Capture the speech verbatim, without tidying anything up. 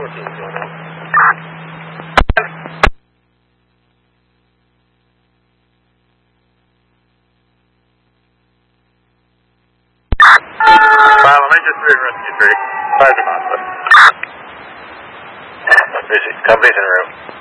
fourteen going on. File, let me just read rescue three. Five to Monza. Company's en route.